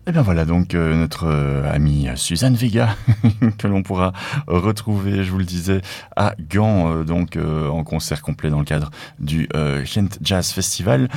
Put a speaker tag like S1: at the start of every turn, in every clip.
S1: Et bien voilà donc notre amie Suzanne Vega que l'on pourra retrouver, je vous le disais, à Gand, en concert complet dans le cadre du Ghent Jazz Festival.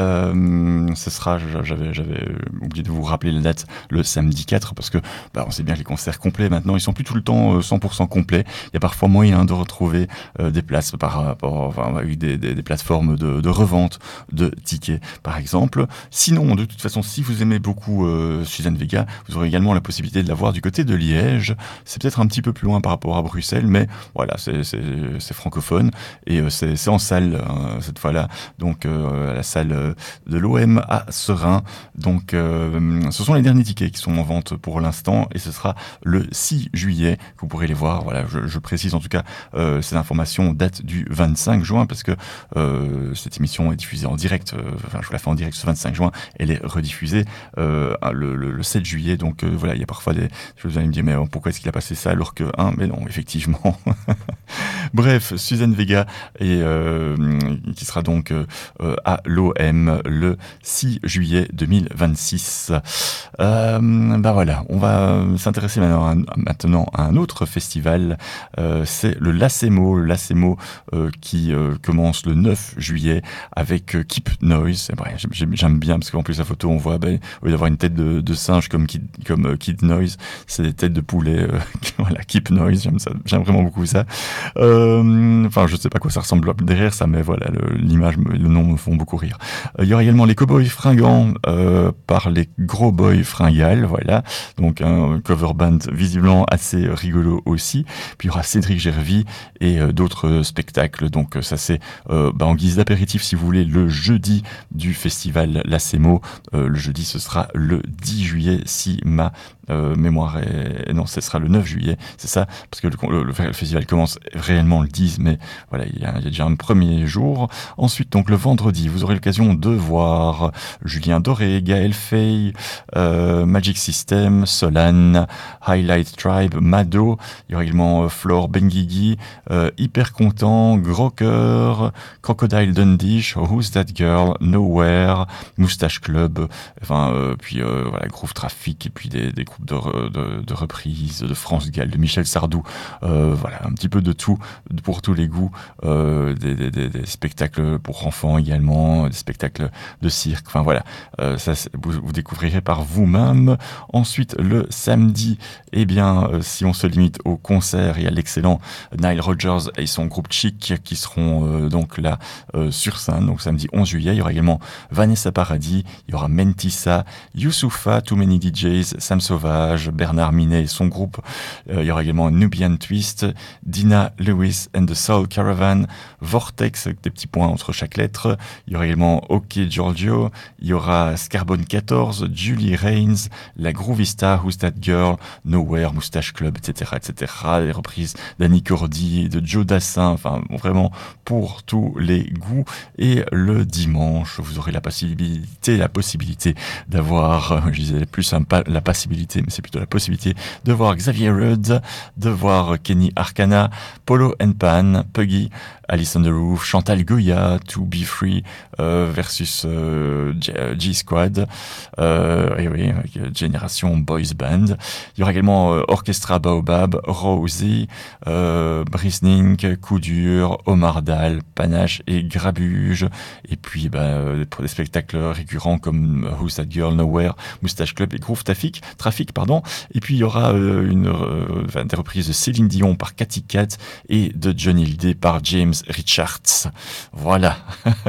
S1: Ce sera, j'avais oublié de vous rappeler la date, le samedi 4, parce que on sait bien que les concerts complets maintenant, ils sont plus tout le temps 100% complets. Il y a parfois moyen de retrouver des places par rapport, avec des plateformes de revente de tickets, par exemple. Sinon, de toute façon, si vous aimez beaucoup Suzanne Vega, vous aurez également la possibilité de la voir du côté de Liège. C'est peut-être un petit peu plus loin par rapport à Bruxelles, mais voilà, c'est francophone et c'est en salle cette fois-là, donc à la salle de l'OM à Serein. Donc ce sont les derniers tickets qui sont en vente pour l'instant et ce sera le 6 juillet que vous pourrez les voir. Voilà, je précise en tout cas, ces informations datent du 25 juin parce que cette émission est diffusée en direct, je vous la fais en direct ce 25 juin, elle est rediffusée le 7 juillet, donc voilà, il y a parfois vous allez me dire, mais pourquoi est-ce qu'il a passé ça alors que, mais non, effectivement. Bref, Suzanne Vega et qui sera donc à l'OM le 6 juillet 2026. Voilà, on va s'intéresser maintenant à un autre festival, c'est le Lacemo. Le Lacemo qui commence le 9 juillet avec Keep Noise. J'aime bien parce qu'en plus la photo on voit, au lieu d'avoir une tête de singe comme Kid Noise, c'est des têtes de poulet. Voilà, Keep Noise, j'aime vraiment beaucoup ça. Je sais pas quoi ça ressemble derrière ça, mais voilà, l'image, le nom me font beaucoup rire. Il y aura également les Cowboys Fringants par les Gros Boys Fringales, voilà, donc un cover band visiblement assez rigolo aussi. Puis il y aura Cédric Gervy et d'autres spectacles, donc ça c'est en guise d'apéritif si vous voulez le jeudi du festival Lacemo. Le jeudi ce sera le 10 juillet si ma mémoire est... Non, ce sera le 9 juillet, c'est ça, parce que le festival commence réellement le 10, mais voilà, il y a déjà un premier jour. Ensuite, donc le vendredi, vous aurez l'occasion de voir Julien Doré, Gaël Faye, Magic System, Solane, Highlight Tribe, Mado. Il y aura également Flore Benguigui, Hyper Content, Gros Cœur, Crocodile Dundee, Who's That Girl, Nowhere, Moustache Club, puis voilà, Groove Traffic, et puis des groupes de reprises de France Gall, de Michel Sardou, voilà, un petit peu de tout pour tous les goûts, des spectacles pour enfants également, des spectacles de cirque, voilà, ça vous découvrirez par vous-même. Ensuite le samedi, si on se limite au concert, il y a l'excellent Nile Rodgers et son groupe Chic qui seront donc là sur scène, donc samedi 11 juillet. Il y aura également Vanessa Paradis, il y aura Mentissa, Youssoufa, Too Many DJs, Sam Sauvage, Bernard Minet et son groupe. Il y aura également Nubian Twist, Dina Lewis and the Soul Caravan, Vortex avec des petits points entre chaque lettre. Il y aura également OK Giorgio, il y aura Scarbone 14, Julie Rains, La Groovista, Who's That Girl, Nowhere, Moustache Club, etc., etc. Les reprises d'Annie Cordy, de Joe Dassin, vraiment pour tous les goûts. Et le dimanche, vous aurez la possibilité d'avoir, je disais plus la possibilité, mais c'est plutôt la possibilité de voir Xavier Rudd, de voir Kenny Arcana, Polo and Pan, Puggy, Alice on the Roof, Chantal Goya, To Be Free versus G-Squad, et oui, Génération Boys Band. Il y aura également Orchestra Baobab, Rosie, Brisning, Coup Dur, Omar Dal, Panache et Grabuge. Et puis pour des spectacles récurrents comme Who's That Girl, Nowhere, Moustache Club et Groove Traffic. Et puis il y aura des reprises de Céline Dion par Cathy Cat et de Johnny Hallyday par James Richards. Voilà.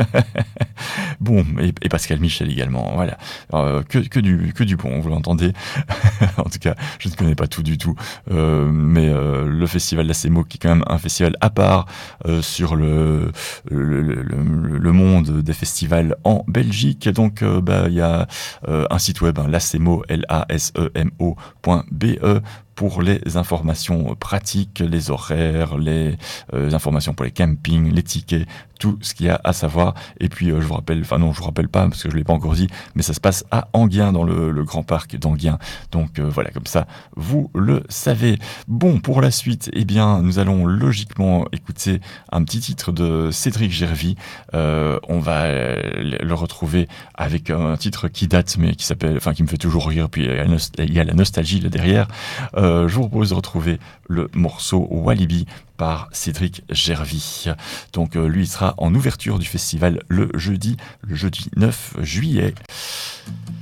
S1: Bon, et Pascal Michel également. Voilà. Que du bon, vous l'entendez. En tout cas, je ne connais pas tout du tout. Mais le festival Lacemo, qui est quand même un festival à part sur le monde des festivals en Belgique. Donc, il y a un site web, Lacemo, LASEMO.be, pour les informations pratiques, les horaires, les informations pour les campings, les tickets, tout ce qu'il y a à savoir. Et puis je vous rappelle pas parce que je l'ai pas encore dit, mais ça se passe à Enghien, dans le grand parc d'Enghien. Donc voilà, comme ça vous le savez. Bon, pour la suite, eh bien nous allons logiquement écouter un petit titre de Cédric Gervy. On va le retrouver avec un titre qui date, mais qui me fait toujours rire. Puis il y a la nostalgie là derrière. Je vous propose de retrouver le morceau Walibi par Cédric Gervy. Donc lui, il sera en ouverture du festival le jeudi 9 juillet.